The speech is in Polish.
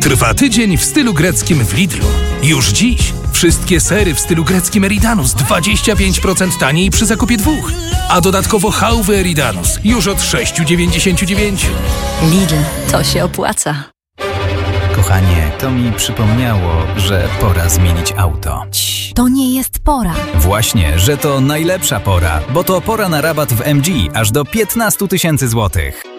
Trwa tydzień w stylu greckim w Lidlu. Już dziś wszystkie sery w stylu greckim Eridanus 25% taniej przy zakupie 2. A dodatkowo chałwy Eridanus już od 6,99. Lidl, to się opłaca. Kochanie, to mi przypomniało, że pora zmienić auto. To nie jest pora. Właśnie, że to najlepsza pora, bo to pora na rabat w MG aż do 15 000 złotych.